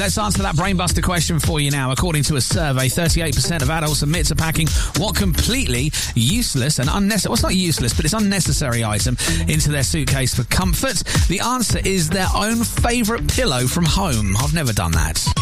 Let's answer that brainbuster question for you now. According to a survey, 38% of adults admit to packing what completely useless and unnecessary, well, it's not useless, but it's unnecessary item into their suitcase for comfort. The answer is their own favourite pillow from home. I've never done that.